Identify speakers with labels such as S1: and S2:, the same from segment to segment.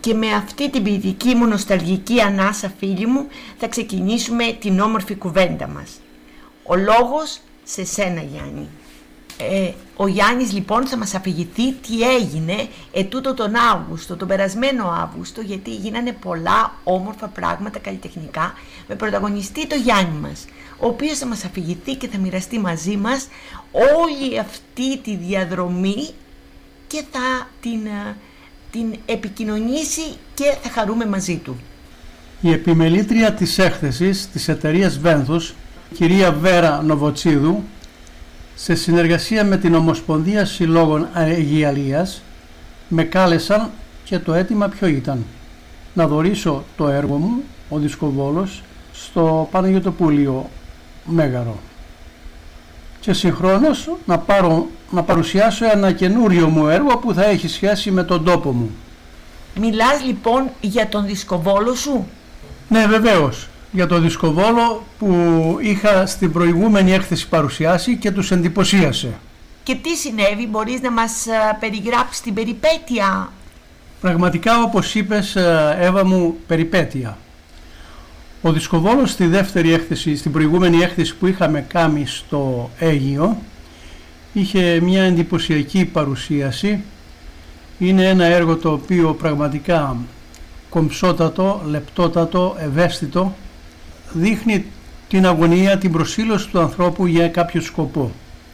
S1: Και με αυτή την ποιητική μου νοσταλγική ανάσα, φίλοι μου, θα ξεκινήσουμε την όμορφη κουβέντα μας. Ο λόγος σε σένα, Γιάννη. Ο Γιάννης λοιπόν θα μας αφηγηθεί τι έγινε ετούτο τον Αύγουστο, τον περασμένο Αύγουστο, γιατί γίνανε πολλά όμορφα πράγματα καλλιτεχνικά με πρωταγωνιστή το Γιάννη μας, ο οποίος θα μας αφηγηθεί και θα μοιραστεί μαζί μας όλη αυτή τη διαδρομή και θα την επικοινωνήσει και θα χαρούμε μαζί του.
S2: Η επιμελήτρια της έκθεσης της εταιρείας Βένθους, κυρία Βέρα Νοβοτσίδου, σε συνεργασία με την Ομοσπονδία Συλλόγων Αιγιαλίας, με κάλεσαν και το αίτημα ποιο ήταν? Να δωρήσω το έργο μου, ο Δισκοβόλος, στο Παναγιωτοπούλιο Μέγαρο. Και συγχρόνως να παρουσιάσω ένα καινούριο μου έργο που θα έχει σχέση με τον τόπο μου.
S1: Μιλάς λοιπόν για τον Δισκοβόλο σου?
S2: Ναι, βεβαίως. Για τον Δισκοβόλο που είχα στην προηγούμενη έκθεση παρουσιάσει και τους εντυπωσίασε.
S1: Και τι συνέβη, μπορείς να μας περιγράψεις την περιπέτεια?
S2: Πραγματικά, όπως είπες, Εύα μου, περιπέτεια. Ο Δισκοβόλος στη δεύτερη έκθεση, στην προηγούμενη έκθεση που είχαμε κάνει στο Αίγυο, είχε μια εντυπωσιακή παρουσίαση. Είναι ένα έργο το οποίο πραγματικά κομψότατο, λεπτότατο, ευαίσθητο, δείχνει την αγωνία, την προσήλωση του ανθρώπου για κάποιο σκοπό.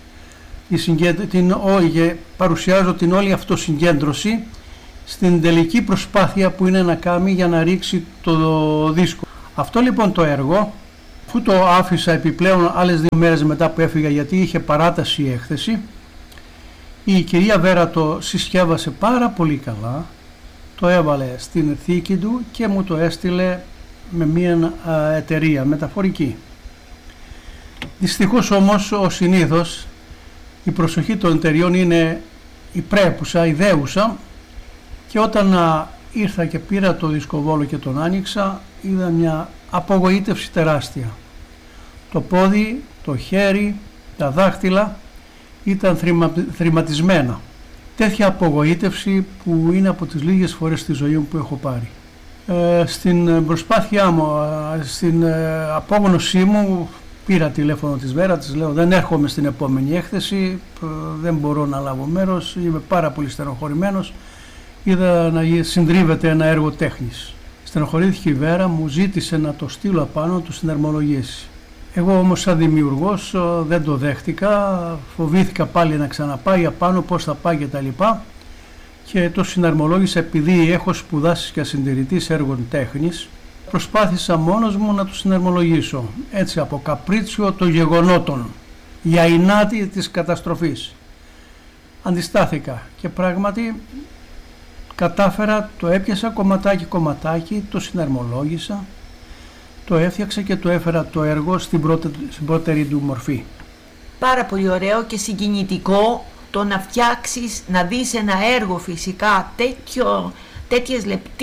S2: Παρουσιάζω την όλη αυτοσυγκέντρωση στην τελική προσπάθεια που είναι να κάνει για να ρίξει το δίσκο. Αυτό λοιπόν το έργο, αφού το άφησα επιπλέον άλλες 2 μέρες μετά που έφυγα, γιατί είχε παράταση η έκθεση, η κυρία Βέρα το συσκεύασε πάρα πολύ καλά, το έβαλε στην θήκη του και μου το έστειλε με μια εταιρεία μεταφορική. Δυστυχώς όμως, ως συνήθως, η προσοχή των εταιριών είναι υπρέπουσα, ιδέουσα, και όταν ήρθα και πήρα το Δισκοβόλο και τον άνοιξα, είδα μια απογοήτευση τεράστια. Το πόδι, το χέρι, τα δάχτυλα ήταν θρηματισμένα. Τέτοια απογοήτευση που είναι από τις λίγες φορές στη ζωή μου που έχω πάρει. Στην προσπάθειά μου, στην απόγνωσή μου, πήρα τηλέφωνο της Βέρα, της λέω δεν έρχομαι στην επόμενη έκθεση, δεν μπορώ να λάβω μέρος, είμαι πάρα πολύ στενοχωρημένος, είδα να συντρίβεται ένα έργο τέχνης. Στενοχωρήθηκε η Βέρα, μου ζήτησε να το στείλω απάνω, να το συναρμολογήσει. Εγώ όμως σαν δημιουργός δεν το δέχτηκα, φοβήθηκα πάλι να ξαναπάει απάνω, πώς θα πάει κτλ. Και το συναρμολόγησα επειδή έχω σπουδάσει και συντηρητής έργων τέχνης. Προσπάθησα μόνος μου να το συναρμολογήσω, έτσι από καπρίτσιο των γεγονότων, για ινάτη της καταστροφής. Αντιστάθηκα και πράγματι κατάφερα, το έπιασα κομματάκι, το συναρμολόγησα, το έφτιαξα και το έφερα το έργο στην πρώτερη του μορφή.
S1: Πάρα πολύ ωραίο και συγκινητικό το να φτιάξεις, να δεις ένα έργο φυσικά τέτοιες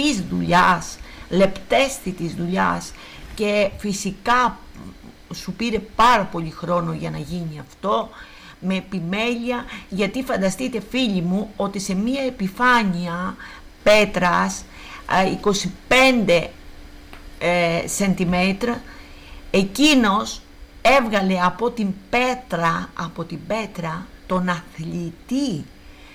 S1: λεπτέστητης δουλειάς, και φυσικά σου πήρε πάρα πολύ χρόνο για να γίνει αυτό, με επιμέλεια, γιατί φανταστείτε φίλοι μου ότι σε μία επιφάνεια πέτρας 25 σεντιμέτρα, εκείνος έβγαλε από την πέτρα τον αθλητή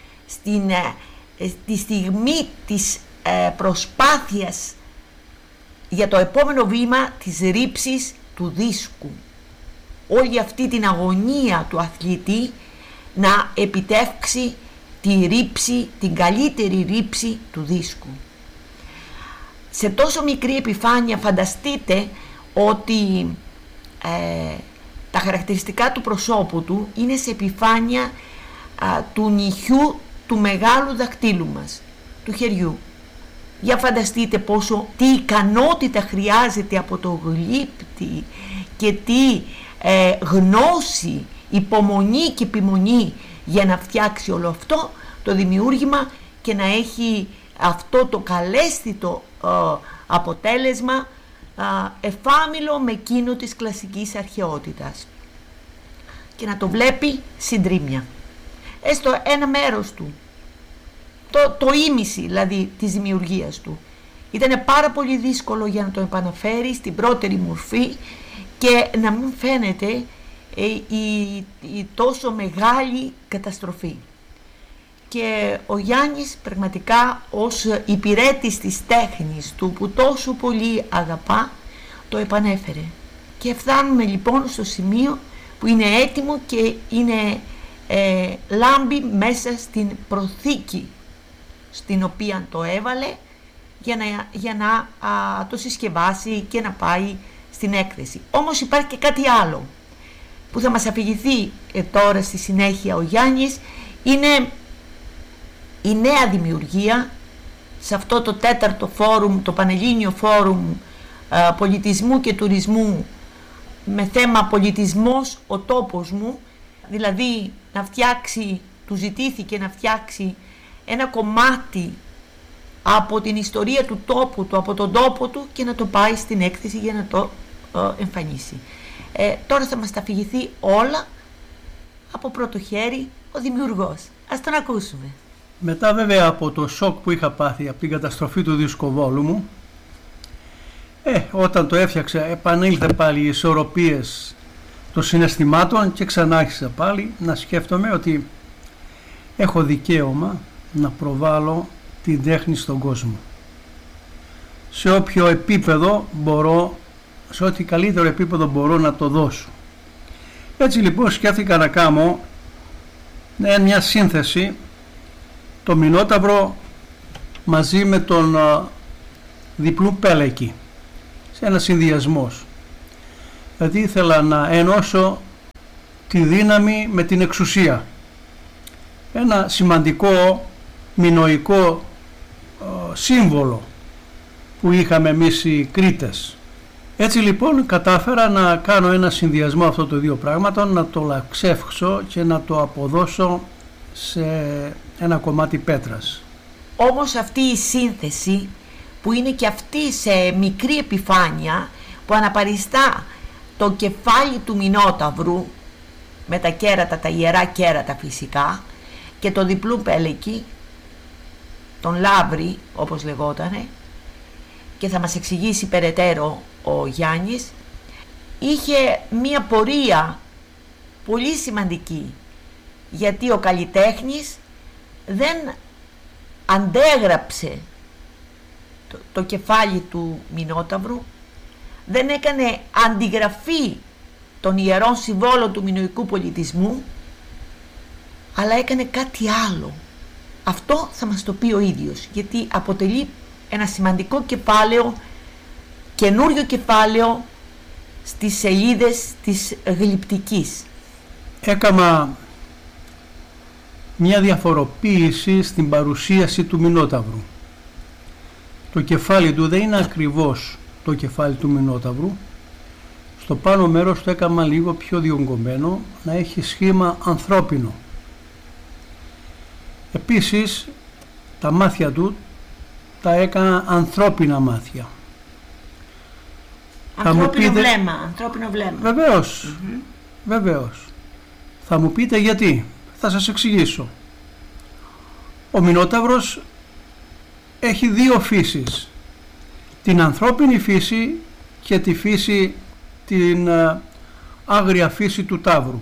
S1: στη στιγμή της προσπάθειας για το επόμενο βήμα της ρήψης του δίσκου. Όλη αυτή την αγωνία του αθλητή να επιτεύξει την καλύτερη ρήψη του δίσκου. Σε τόσο μικρή επιφάνεια φανταστείτε ότι τα χαρακτηριστικά του προσώπου του είναι σε επιφάνεια του νυχιού του μεγάλου δακτύλου μας, του χεριού. Για φανταστείτε τι ικανότητα χρειάζεται από το γλύπτη και τι γνώση, υπομονή και επιμονή για να φτιάξει όλο αυτό το δημιούργημα και να έχει αυτό το καλέσθητο αποτέλεσμα εφάμιλο με εκείνο της κλασικής αρχαιότητας, και να το βλέπει συντρίμμια, έστω ένα μέρος του, το ήμιση δηλαδή της δημιουργίας του. Ήταν πάρα πολύ δύσκολο για να το επαναφέρει στην πρώτερη μορφή και να μην φαίνεται η τόσο μεγάλη καταστροφή. Και ο Γιάννης πραγματικά ως υπηρέτης της τέχνης του που τόσο πολύ αγαπά το επανέφερε. Και φτάνουμε λοιπόν στο σημείο που είναι έτοιμο και είναι λάμπει μέσα στην προθήκη στην οποία το έβαλε για να το συσκευάσει και να πάει στην έκθεση. Όμως υπάρχει και κάτι άλλο που θα μας αφηγηθεί τώρα στη συνέχεια ο Γιάννης. Είναι η νέα δημιουργία σε αυτό το 4ο φόρουμ, το Πανελλήνιο Φόρουμ Πολιτισμού και Τουρισμού με θέμα πολιτισμός ο τόπος μου, δηλαδή να φτιάξει, του ζητήθηκε να φτιάξει ένα κομμάτι από την ιστορία του τόπου του, από τον τόπο του και να το πάει στην έκθεση για να το εμφανίσει. Τώρα θα μας τα αφηγηθεί όλα από πρώτο χέρι ο δημιουργός. Ας τον ακούσουμε.
S2: Μετά βέβαια από το σοκ που είχα πάθει από την καταστροφή του δισκοβόλου μου, όταν το έφτιαξα επανήλθε πάλι οι ισορροπίες των συναισθημάτων και ξανά άρχισα πάλι να σκέφτομαι ότι έχω δικαίωμα να προβάλλω την τέχνη στον κόσμο. Σε όποιο επίπεδο μπορώ, σε ό,τι καλύτερο επίπεδο μπορώ να το δώσω. Έτσι λοιπόν σκέφτηκα να κάνω μια σύνθεση, το Μηνόταυρο μαζί με τον διπλού Πέλεκη, σε ένα συνδυασμός. Δηλαδή ήθελα να ενώσω τη δύναμη με την εξουσία. Ένα σημαντικό μινωικό σύμβολο που είχαμε εμείς οι Κρήτες. Έτσι λοιπόν κατάφερα να κάνω ένα συνδυασμό αυτών των δύο πράγματων, να το λαξεύξω και να το αποδώσω σε ένα κομμάτι πέτρας.
S1: Όμως αυτή η σύνθεση που είναι και αυτή σε μικρή επιφάνεια που αναπαριστά το κεφάλι του Μηνόταυρου με τα κέρατα, τα ιερά κέρατα φυσικά, και το διπλού Πέλεκη, τον Λαύρη όπως λεγότανε, και θα μας εξηγήσει περαιτέρω ο Γιάννης, είχε μία πορεία πολύ σημαντική, γιατί ο καλλιτέχνης δεν αντέγραψε το κεφάλι του Μηνόταυρου, δεν έκανε αντιγραφή των ιερών συμβόλων του μινωικού πολιτισμού, αλλά έκανε κάτι άλλο. Αυτό θα μας το πει ο ίδιος, γιατί αποτελεί ένα σημαντικό κεφάλαιο, καινούριο κεφάλαιο στις σελίδες της γλυπτικής.
S2: Έκανα μια διαφοροποίηση στην παρουσίαση του Μηνόταυρου. Το κεφάλι του δεν είναι ακριβώς το κεφάλι του Μηνόταυρου. Στο πάνω μέρος το έκανα λίγο πιο διογκωμένο, να έχει σχήμα ανθρώπινο. Επίσης τα μάτια του τα έκανα ανθρώπινα μάτια.
S1: Ανθρώπινο βλέμμα.
S2: Βεβαίως, βεβαίως. Θα μου πείτε γιατί. Θα σας εξηγήσω. Ο Μηνόταυρος έχει δύο φύσεις. Την ανθρώπινη φύση και τη φύση, την άγρια φύση του ταύρου.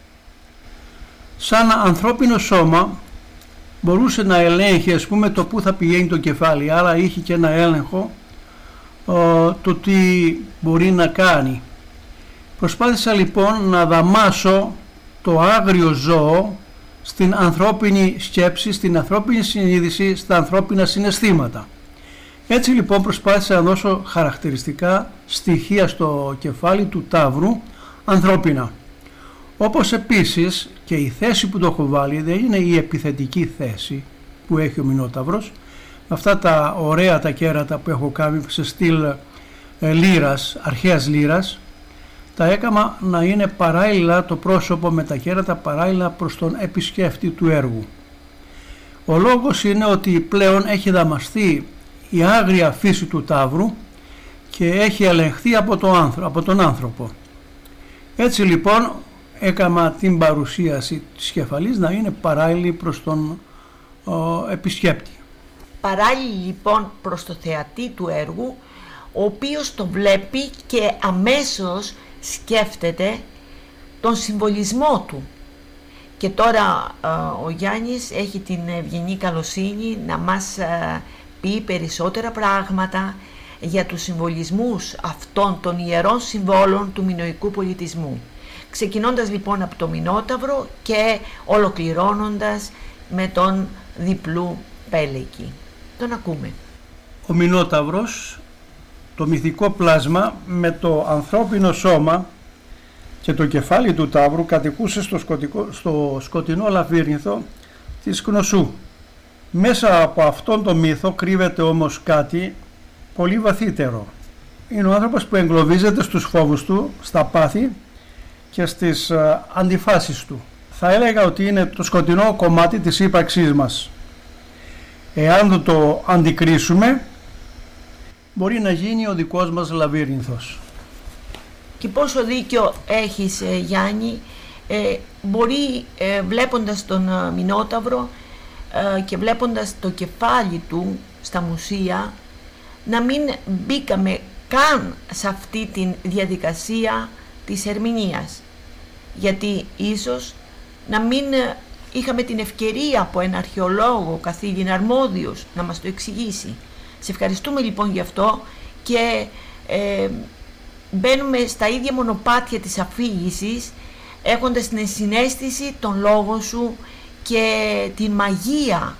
S2: Σαν ανθρώπινο σώμα μπορούσε να ελέγχει, ας πούμε, το που θα πηγαίνει το κεφάλι, άρα είχε και ένα έλεγχο το τι μπορεί να κάνει. Προσπάθησα λοιπόν να δαμάσω το άγριο ζώο στην ανθρώπινη σκέψη, στην ανθρώπινη συνείδηση, στα ανθρώπινα συναισθήματα. Έτσι λοιπόν προσπάθησα να δώσω χαρακτηριστικά στοιχεία στο κεφάλι του ταύρου ανθρώπινα. Όπως επίσης και η θέση που το έχω βάλει δεν είναι η επιθετική θέση που έχει ο Μηνόταυρος. Αυτά τα ωραία τα κέρατα που έχω κάνει σε στυλ λύρας, αρχαίας λύρας, τα έκανα να είναι παράλληλα το πρόσωπο με τα κέρατα, παράλληλα προς τον επισκέπτη του έργου. Ο λόγος είναι ότι πλέον έχει δαμαστεί η άγρια φύση του ταύρου και έχει ελεγχθεί από τον άνθρωπο. Έτσι λοιπόν έκανα την παρουσίαση της κεφαλής να είναι παράλληλη προς τον επισκέπτη.
S1: Παράλληλη λοιπόν προς το θεατή του έργου, ο οποίος το βλέπει και αμέσως σκέφτεται τον συμβολισμό του. Και τώρα ο Γιάννης έχει την ευγενή καλοσύνη να μας πει περισσότερα πράγματα για τους συμβολισμούς αυτών των ιερών συμβόλων του μινωικού πολιτισμού. Ξεκινώντας λοιπόν από το Μινόταυρο και ολοκληρώνοντας με τον διπλού πέλεκη. Τον ακούμε.
S2: Ο Μινόταυρος, το μυθικό πλάσμα με το ανθρώπινο σώμα και το κεφάλι του ταύρου, κατοικούσε στο σκοτεινό λαβύρινθο της Κνωσού. Μέσα από αυτόν τον μύθο κρύβεται όμως κάτι πολύ βαθύτερο. Είναι ο άνθρωπος που εγκλωβίζεται στους φόβους του, στα πάθη και στις αντιφάσεις του. Θα έλεγα ότι είναι το σκοτεινό κομμάτι της ύπαρξής μας. Εάν το αντικρίσουμε, μπορεί να γίνει ο δικός μας λαβύρινθος.
S1: Και πόσο δίκιο έχεις, Γιάννη, μπορεί βλέποντας τον Μινόταυρο και βλέποντας το κεφάλι του στα μουσεία να μην μπήκαμε καν σε αυτή τη διαδικασία της ερμηνείας, γιατί ίσως να μην είχαμε την ευκαιρία από ένα αρχαιολόγο καθήλυν αρμόδιος να μας το εξηγήσει. Σε ευχαριστούμε λοιπόν γι' αυτό και μπαίνουμε στα ίδια μονοπάτια της αφήγησης, έχοντας την συναίσθηση των λόγων σου και τη μαγεία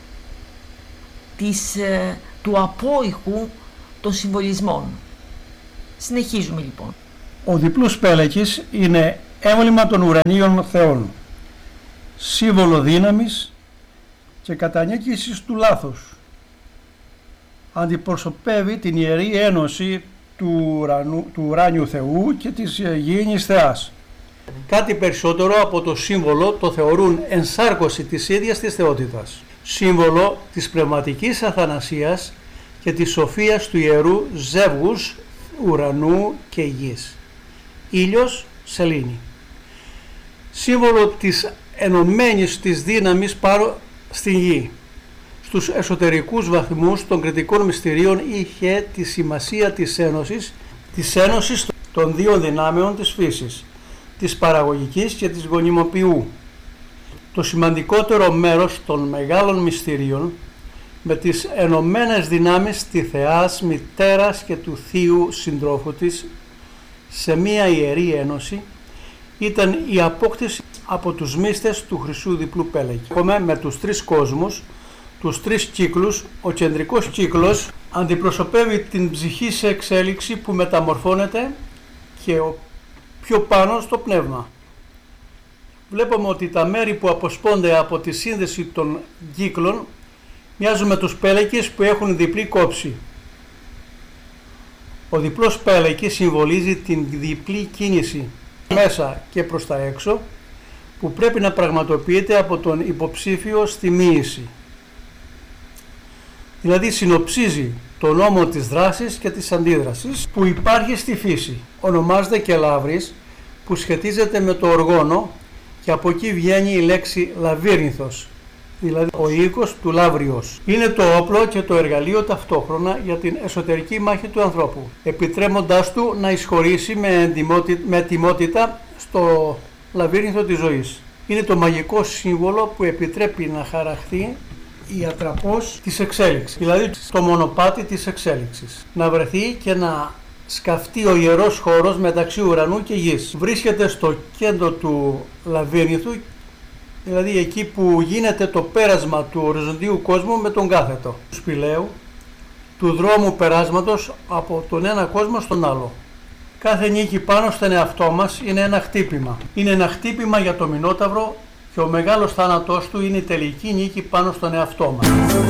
S1: του απόϊχου των συμβολισμών. Συνεχίζουμε λοιπόν.
S2: Ο διπλός πέλεκης είναι έμβλημα των ουρανίων θεών, σύμβολο δύναμης και κατανίκησης του λάθους. Αντιπροσωπεύει την Ιερή Ένωση του ουράνιου Θεού και της γήινης θεάς. Κάτι περισσότερο από το σύμβολο το θεωρούν ενσάρκωση της ίδιας της θεότητας. Σύμβολο της πνευματικής αθανασίας και της σοφίας του ιερού ζεύγους ουρανού και γης. Ήλιος, σελήνη. Σύμβολο της ενωμένης της δύναμης πάνω στην γη. Στους εσωτερικούς βαθμούς των κριτικών μυστηρίων είχε τη σημασία της ένωσης των δύο δυνάμεων της φύσης, της παραγωγικής και της γονιμοποιού. Το σημαντικότερο μέρος των μεγάλων μυστηρίων με τις ενωμένες δυνάμεις τη Θεάς Μητέρας και του Θείου Συντρόφου της σε μία ιερή ένωση ήταν η απόκτηση από τους μύστες του Χρυσού Διπλού Πέλεκη. Έχουμε με τους τρεις κόσμους, τους τρεις κύκλους. Ο κεντρικός κύκλος αντιπροσωπεύει την ψυχή σε εξέλιξη που μεταμορφώνεται και πιο πάνω στο πνεύμα. Βλέπουμε ότι τα μέρη που αποσπώνται από τη σύνδεση των κύκλων μοιάζουν με τους πέλεκες που έχουν διπλή κόψη. Ο διπλός πέλεκης συμβολίζει την διπλή κίνηση μέσα και προς τα έξω που πρέπει να πραγματοποιείται από τον υποψήφιο στη μοίηση. Δηλαδή συνοψίζει το νόμο της δράσης και της αντίδρασης που υπάρχει στη φύση. Ονομάζεται και λαύρης που σχετίζεται με το οργόνο και από εκεί βγαίνει η λέξη λαβύρινθος, δηλαδή ο οίκος του λαύριος. Είναι το όπλο και το εργαλείο ταυτόχρονα για την εσωτερική μάχη του ανθρώπου, επιτρέποντάς του να εισχωρήσει με ετοιμότητα στο λαβύρινθο της ζωής. Είναι το μαγικό σύμβολο που επιτρέπει να χαραχθεί η ατραπός της εξέλιξης, δηλαδή το μονοπάτι της εξέλιξης, να βρεθεί και να σκαφτεί ο ιερός χώρος μεταξύ ουρανού και γης. Βρίσκεται στο κέντρο του λαβύρινθου, δηλαδή εκεί που γίνεται το πέρασμα του οριζοντίου κόσμου με τον κάθετο, του σπηλαίου, του δρόμου περάσματος από τον ένα κόσμο στον άλλο. Κάθε νίκη πάνω στον εαυτό μας είναι ένα χτύπημα. Είναι ένα χτύπημα για το Μινόταυρο και ο μεγάλος θάνατός του είναι η τελική νίκη πάνω στον εαυτό μας.